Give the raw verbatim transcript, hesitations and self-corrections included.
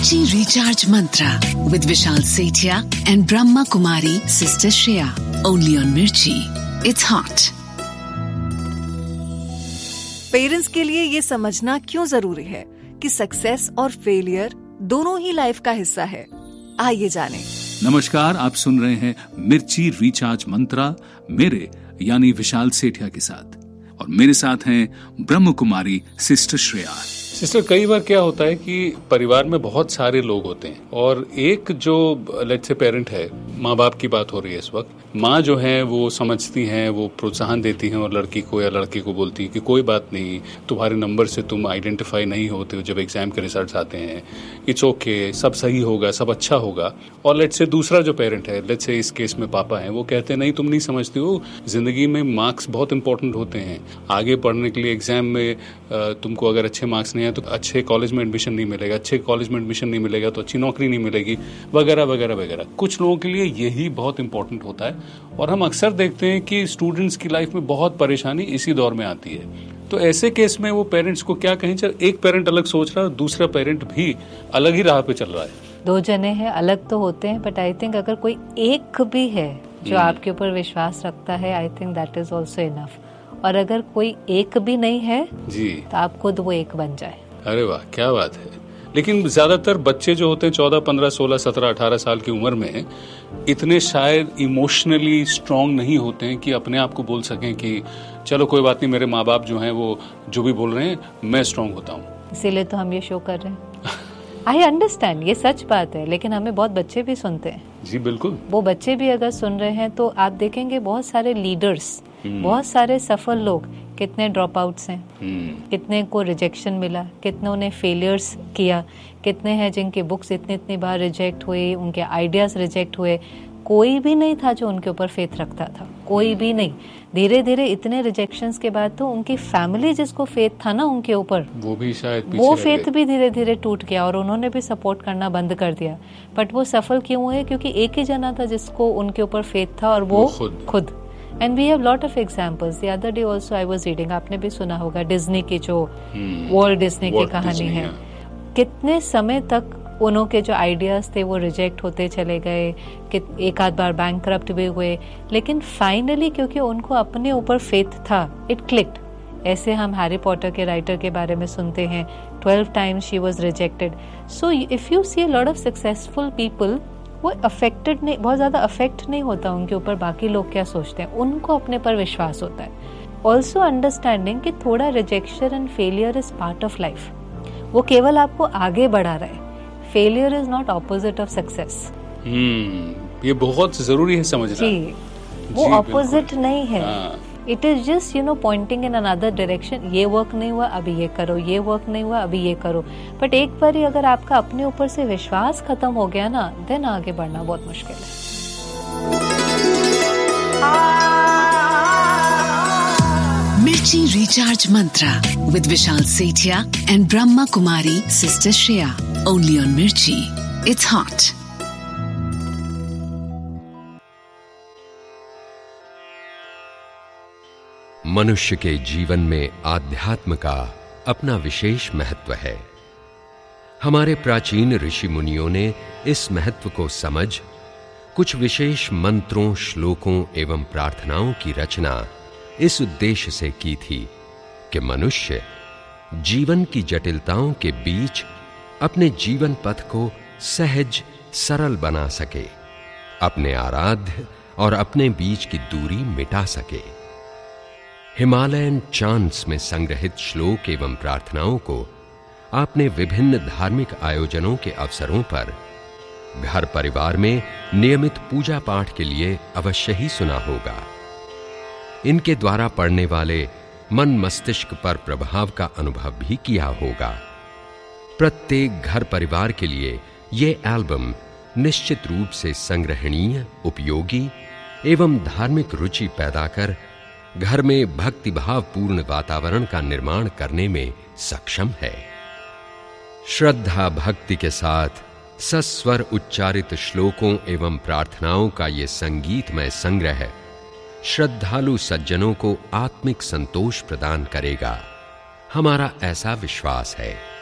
Mirchi Recharge Mantra with Vishal Sethia and Brahma Kumari Sister Shreya. Only on Mirchi. It's hot. Parents के लिए ये समझना क्यों जरूरी है कि सक्सेस और फेलियर दोनों ही लाइफ का हिस्सा है। आइए जानें। नमस्कार, आप सुन रहे हैं मिर्ची रिचार्ज मंत्रा मेरे यानी विशाल सेठिया के साथ, और मेरे साथ हैं ब्रह्म कुमारी सिस्टर श्रेया। सिस्टर, कई बार क्या होता है कि परिवार में बहुत सारे लोग होते हैं और एक जो लेट्स से पेरेंट है, माँ बाप की बात हो रही है इस वक्त, माँ जो है वो समझती हैं, वो प्रोत्साहन देती हैं और लड़की को या लड़के को बोलती है कि कोई बात नहीं, तुम्हारे नंबर से तुम आइडेंटिफाई नहीं होते हो जब एग्जाम के रिजल्ट्स आते हैं, इट्स ओके, सब सही होगा, सब अच्छा होगा। और लेट्स से दूसरा जो पेरेंट है, लेट्स से इस केस में पापा हैं, वो कहते हैं नहीं तुम नहीं समझती हो, जिंदगी में मार्क्स बहुत इंपॉर्टेंट होते हैं, आगे पढ़ने के लिए एग्जाम में तुमको अगर अच्छे मार्क्स नहीं है तो अच्छे कॉलेज में एडमिशन नहीं मिलेगा, अच्छे कॉलेज में एडमिशन नहीं मिलेगा तो अच्छी नौकरी नहीं मिलेगी, वगैरह वगैरह वगैरह। कुछ लोगों के लिए यही बहुत इंपॉर्टेंट होता है और हम अक्सर देखते हैं कि स्टूडेंट्स की लाइफ में बहुत परेशानी इसी दौर में आती है। तो ऐसे केस में वो पेरेंट्स को क्या कहें, चल एक पेरेंट अलग सोच रहा है, दूसरा पेरेंट भी अलग ही राह पे चल रहा है। दो जने हैं, अलग तो होते हैं, बट आई थिंक अगर कोई एक भी है जो आपके ऊपर विश्वास रखता है, I think that is also enough. और अगर कोई एक भी नहीं है जी, तो आप खुद वो एक बन जाए। अरे वाह, क्या बात है। लेकिन ज्यादातर बच्चे जो होते हैं चौदह पंद्रह सोलह सत्रह अठारह साल की उम्र में इतने शायद इमोशनली स्ट्रांग नहीं होते हैं कि अपने आप को बोल सकें कि चलो कोई बात नहीं, मेरे माँ बाप जो हैं वो जो भी बोल रहे हैं मैं स्ट्रांग होता हूँ। इसीलिए तो हम ये शो कर रहे हैं। आई अंडरस्टैंड, ये सच बात है, लेकिन हमें बहुत बच्चे भी सुनते हैं। जी बिल्कुल। वो बच्चे भी अगर सुन रहे हैं तो आप देखेंगे बहुत सारे लीडर्स, बहुत सारे सफल लोग, कितने ड्रॉप आउट्स हैं, कितने को रिजेक्शन मिला, कितनों ने फेलियर्स किया, कितने हैं जिनके बुक्स इतनी इतनी बार रिजेक्ट हुए, उनके आइडियाज रिजेक्ट हुए। कोई भी नहीं था जो उनके ऊपर फेथ रखता था, कोई भी नहीं। धीरे धीरे इतने रिजेक्शंस के बाद तो उनकी फैमिली जिसको फेथ था ना उनके ऊपर, वो भी शायद वो फेथ भी धीरे धीरे टूट गया और उन्होंने भी सपोर्ट करना बंद कर दिया। बट वो सफल क्यों हुए? क्योंकि एक ही जना था जिसको उनके ऊपर फेथ था, और वो, वो खुद खुद and we have lot of examples. The other day also I was reading, आपने भी सुना होगा, डिज्नी की जो वॉल्ट डिज्नी की कहानी है। कितने समय तक उनके जो आइडियाज थे वो रिजेक्ट होते चले गए, कि एक आध बार बैंकरप्ट भी हुए, लेकिन फाइनली क्योंकि उनको अपने ऊपर फेथ था, इट क्लिक्ड। ऐसे हम हैरी पॉटर के राइटर के बारे में सुनते हैं, twelve times she was rejected. So if you see a lot of successful people, वो अफेक्टेड नहीं, बहुत ज्यादा अफेक्ट नहीं होता उनके ऊपर बाकी लोग क्या सोचते हैं, उनको अपने पर विश्वास होता है। ऑल्सो अंडरस्टैंडिंग कि थोड़ा rejection and failure is part of life, वो केवल आपको आगे बढ़ा रहा है। Failure is not opposite of success. हम्म, ये बहुत जरूरी है समझना। जी, वो ऑपोजिट नहीं है। It is just you know pointing in another direction. ये वर्क नहीं हुआ, अभी ये करो, ये वर्क नहीं हुआ, अभी ये करो। बट एक बार ही अगर आपका अपने ऊपर से विश्वास खत्म हो गया ना, देन आगे बढ़ना बहुत मुश्किल है। मिर्ची recharge Mantra with Vishal Sethia and Brahma Kumari Sister Shreya. Only on Mirchi. It's hot. मनुष्य के जीवन में आध्यात्म का अपना विशेष महत्व है। हमारे प्राचीन ऋषि मुनियों ने इस महत्व को समझ कुछ विशेष मंत्रों, श्लोकों एवं प्रार्थनाओं की रचना इस उद्देश्य से की थी कि मनुष्य जीवन की जटिलताओं के बीच अपने जीवन पथ को सहज सरल बना सके, अपने आराध्य और अपने बीच की दूरी मिटा सके। हिमालयन चांट्स में संग्रहित श्लोक एवं प्रार्थनाओं को आपने विभिन्न धार्मिक आयोजनों के अवसरों पर, घर परिवार में नियमित पूजा पाठ के लिए अवश्य ही सुना होगा। इनके द्वारा पढ़ने वाले मन मस्तिष्क पर प्रभाव का अनुभव भी किया होगा। प्रत्येक घर परिवार के लिए ये एल्बम निश्चित रूप से संग्रहणीय, उपयोगी एवं धार्मिक रुचि पैदा कर घर में भक्तिभाव पूर्ण वातावरण का निर्माण करने में सक्षम है। श्रद्धा भक्ति के साथ सस्वर उच्चारित श्लोकों एवं प्रार्थनाओं का ये संगीतमय संग्रह श्रद्धालु सज्जनों को आत्मिक संतोष प्रदान करेगा, हमारा ऐसा विश्वास है।